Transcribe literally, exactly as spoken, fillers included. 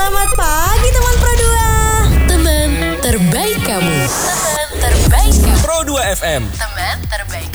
Selamat pagi teman Pro dua. Teman terbaik kamu. Teman terbaik kamu. Pro dua F M. Teman terbaik